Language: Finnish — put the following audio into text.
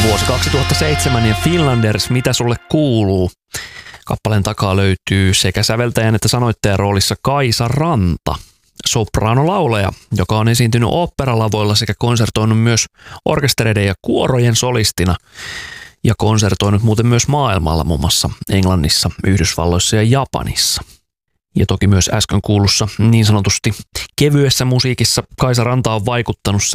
Vuosi 2007 ja Finlanders, mitä sulle kuuluu? Kappaleen takaa löytyy sekä säveltäjän että sanoittajan roolissa Kaisa Ranta, sopraanolaulaja, joka on esiintynyt oopperalavoilla sekä konsertoinut myös orkestereiden ja kuorojen solistina ja konsertoinut muuten myös maailmalla, muun muassa Englannissa, Yhdysvalloissa ja Japanissa. Ja toki myös äsken kuulussa niin sanotusti kevyessä musiikissa Kaisa Ranta on vaikuttanut